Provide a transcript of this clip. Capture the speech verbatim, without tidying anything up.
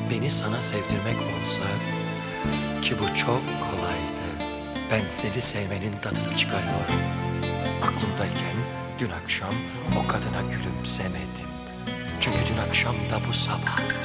beni sana sevdirmek olsa, ki bu çok kolaydı. Ben seni sevmenin tadını çıkarıyorum. Aklımdayken dün akşam o kadına gülümsemedim. Çünkü dün akşam da bu sabahtı.